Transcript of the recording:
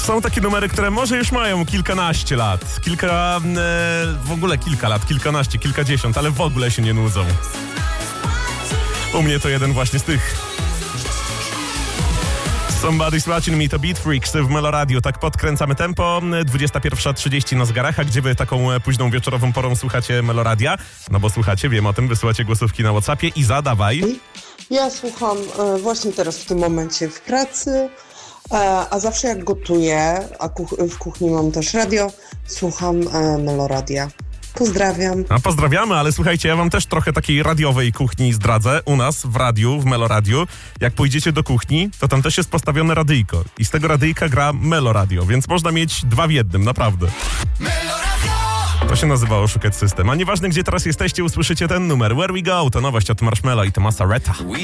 Są takie numery, które może już mają kilkanaście lat, w ogóle kilka lat, kilkanaście, kilkadziesiąt, ale w ogóle się nie nudzą. U mnie to jeden właśnie z tych. Somebody's Watching Me to Beat Freaks w Melo Radio. Tak podkręcamy tempo. 21:30 na zegarach. A gdzie wy taką późną wieczorową porą słuchacie Melo Radia? No bo słuchacie, wiem o tym, wysyłacie głosówki na WhatsAppie. Iza, dawaj. Ja słucham właśnie teraz w tym momencie w pracy, a zawsze jak gotuję, a w kuchni mam też radio, słucham Melo Radia. Pozdrawiam. A pozdrawiamy, ale słuchajcie, ja wam też trochę takiej radiowej kuchni zdradzę. U nas w radiu, w Melo Radiu, jak pójdziecie do kuchni, to tam też jest postawione radyjko. I z tego radyjka gra Melo Radio, więc można mieć dwa w jednym, naprawdę. To się nazywa oszukać system. A nieważne, gdzie teraz jesteście, usłyszycie ten numer. Where We Go to nowość od Marshmello i Tomasa Rhetta.